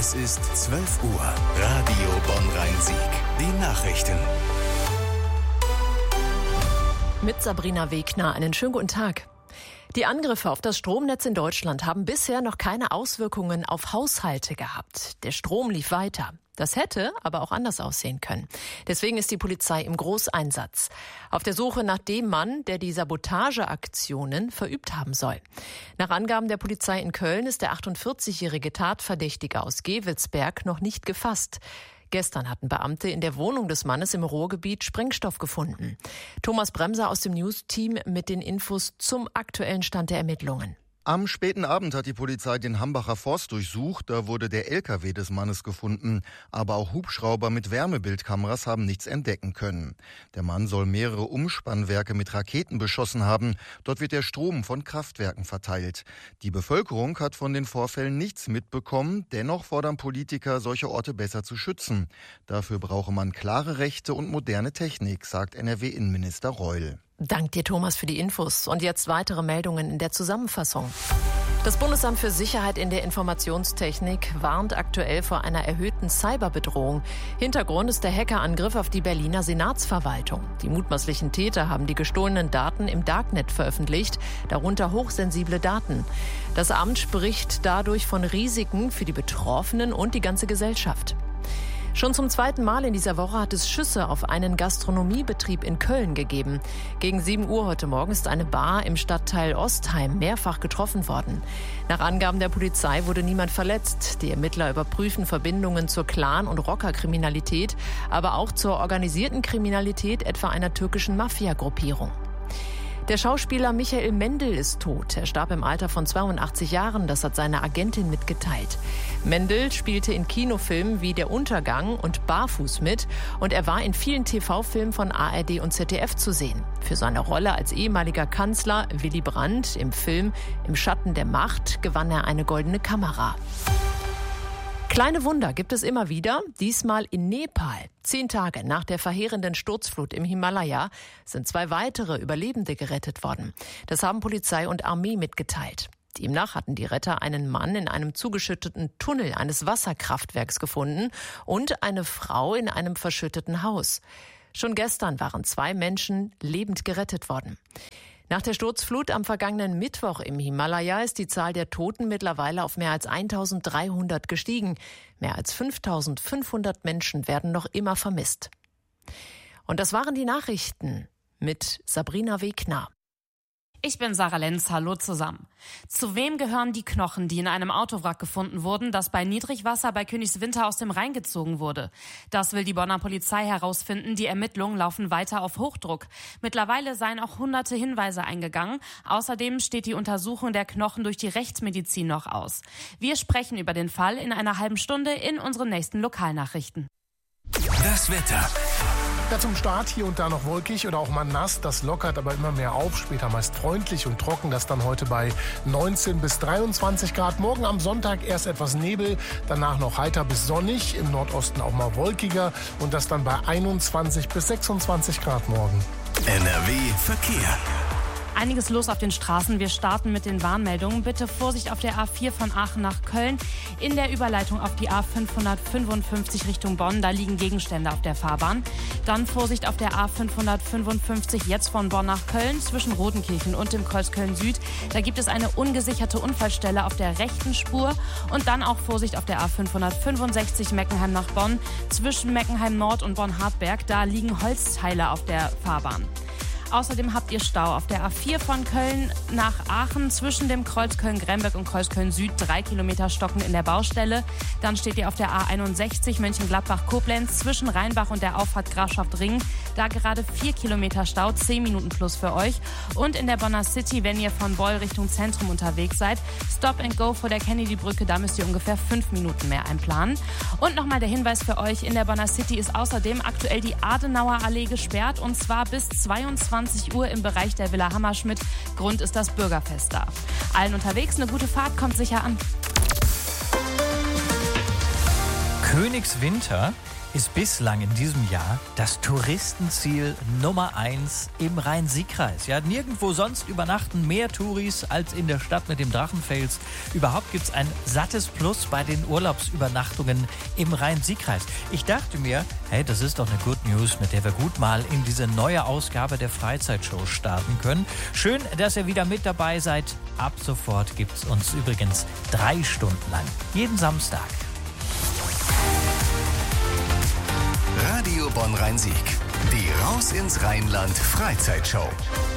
Es ist 12 Uhr. Radio Bonn-Rhein-Sieg. Die Nachrichten. Mit Sabrina Wegner. Einen schönen guten Tag. Die Angriffe auf das Stromnetz in Deutschland haben bisher noch keine Auswirkungen auf Haushalte gehabt. Der Strom lief weiter. Das hätte aber auch anders aussehen können. Deswegen ist die Polizei im Großeinsatz. Auf der Suche nach dem Mann, der die Sabotageaktionen verübt haben soll. Nach Angaben der Polizei in Köln ist der 48-jährige Tatverdächtige aus Gevelsberg noch nicht gefasst. Gestern hatten Beamte in der Wohnung des Mannes im Ruhrgebiet Sprengstoff gefunden. Thomas Bremser aus dem News-Team mit den Infos zum aktuellen Stand der Ermittlungen. Am späten Abend hat die Polizei den Hambacher Forst durchsucht. Da wurde der LKW des Mannes gefunden. Aber auch Hubschrauber mit Wärmebildkameras haben nichts entdecken können. Der Mann soll mehrere Umspannwerke mit Raketen beschossen haben. Dort wird der Strom von Kraftwerken verteilt. Die Bevölkerung hat von den Vorfällen nichts mitbekommen. Dennoch fordern Politiker, solche Orte besser zu schützen. Dafür brauche man klare Rechte und moderne Technik, sagt NRW-Innenminister Reul. Dank dir, Thomas, für die Infos. Und jetzt weitere Meldungen in der Zusammenfassung. Das Bundesamt für Sicherheit in der Informationstechnik warnt aktuell vor einer erhöhten Cyberbedrohung. Hintergrund ist der Hackerangriff auf die Berliner Senatsverwaltung. Die mutmaßlichen Täter haben die gestohlenen Daten im Darknet veröffentlicht, darunter hochsensible Daten. Das Amt spricht dadurch von Risiken für die Betroffenen und die ganze Gesellschaft. Schon zum zweiten Mal in dieser Woche hat es Schüsse auf einen Gastronomiebetrieb in Köln gegeben. Gegen 7 Uhr heute Morgen ist eine Bar im Stadtteil Ostheim mehrfach getroffen worden. Nach Angaben der Polizei wurde niemand verletzt. Die Ermittler überprüfen Verbindungen zur Clan- und Rockerkriminalität, aber auch zur organisierten Kriminalität etwa einer türkischen Mafia-Gruppierung. Der Schauspieler Michael Mendl ist tot. Er starb im Alter von 82 Jahren, das hat seine Agentin mitgeteilt. Mendl spielte in Kinofilmen wie Der Untergang und Barfuß mit und er war in vielen TV-Filmen von ARD und ZDF zu sehen. Für seine Rolle als ehemaliger Kanzler Willy Brandt im Film Im Schatten der Macht gewann er eine Goldene Kamera. Kleine Wunder gibt es immer wieder, diesmal in Nepal. 10 Tage nach der verheerenden Sturzflut im Himalaya sind 2 weitere Überlebende gerettet worden. Das haben Polizei und Armee mitgeteilt. Demnach hatten die Retter einen Mann in einem zugeschütteten Tunnel eines Wasserkraftwerks gefunden und eine Frau in einem verschütteten Haus. Schon gestern waren 2 Menschen lebend gerettet worden. Nach der Sturzflut am vergangenen Mittwoch im Himalaya ist die Zahl der Toten mittlerweile auf mehr als 1300 gestiegen. Mehr als 5500 Menschen werden noch immer vermisst. Und das waren die Nachrichten mit Sabrina Wegner. Ich bin Sarah Lenz, hallo zusammen. Zu wem gehören die Knochen, die in einem Autowrack gefunden wurden, das bei Niedrigwasser bei Königswinter aus dem Rhein gezogen wurde? Das will die Bonner Polizei herausfinden. Die Ermittlungen laufen weiter auf Hochdruck. Mittlerweile seien auch hunderte Hinweise eingegangen. Außerdem steht die Untersuchung der Knochen durch die Rechtsmedizin noch aus. Wir sprechen über den Fall in einer halben Stunde in unseren nächsten Lokalnachrichten. Das Wetter. Ja, zum Start hier und da noch wolkig oder auch mal nass. Das lockert aber immer mehr auf. Später meist freundlich und trocken. Das dann heute bei 19 bis 23 Grad. Morgen am Sonntag erst etwas Nebel. Danach noch heiter bis sonnig. Im Nordosten auch mal wolkiger. Und das dann bei 21 bis 26 Grad morgen. NRW Verkehr. Einiges los auf den Straßen. Wir starten mit den Warnmeldungen. Bitte Vorsicht auf der A4 von Aachen nach Köln. In der Überleitung auf die A555 Richtung Bonn. Da liegen Gegenstände auf der Fahrbahn. Dann Vorsicht auf der A555 jetzt von Bonn nach Köln zwischen Rodenkirchen und dem Kreuzköln Süd. Da gibt es eine ungesicherte Unfallstelle auf der rechten Spur. Und dann auch Vorsicht auf der A565 Meckenheim nach Bonn zwischen Meckenheim Nord und Bonn-Hartberg. Da liegen Holzteile auf der Fahrbahn. Außerdem habt ihr Stau auf der A4 von Köln nach Aachen zwischen dem Kreuz Köln-Gremberg und Kreuz Köln Süd. 3 Kilometer stocken in der Baustelle. Dann steht ihr auf der A61 Mönchengladbach-Koblenz zwischen Rheinbach und der Auffahrt Grafschaft-Ring. Da gerade 4 Kilometer Stau, 10 Minuten plus für euch. Und in der Bonner City, wenn ihr von Beul Richtung Zentrum unterwegs seid, Stop and Go vor der Kennedy-Brücke, da müsst ihr ungefähr 5 Minuten mehr einplanen. Und nochmal der Hinweis für euch, in der Bonner City ist außerdem aktuell die Adenauer Allee gesperrt und zwar bis 22 Uhr im Bereich der Villa Hammerschmidt. Grund ist das Bürgerfest da. Allen unterwegs eine gute Fahrt, kommt sicher an. Königswinter ist bislang in diesem Jahr das Touristenziel Nummer 1 im Rhein-Sieg-Kreis. Ja, nirgendwo sonst übernachten mehr Touris als in der Stadt mit dem Drachenfels. Überhaupt gibt es ein sattes Plus bei den Urlaubsübernachtungen im Rhein-Sieg-Kreis. Ich dachte mir, hey, das ist doch eine Good News, mit der wir gut mal in diese neue Ausgabe der Freizeitshow starten können. Schön, dass ihr wieder mit dabei seid. Ab sofort gibt es uns übrigens 3 Stunden lang. Jeden Samstag. Radio Bonn Rhein-Sieg. Die Raus ins Rheinland Freizeitshow.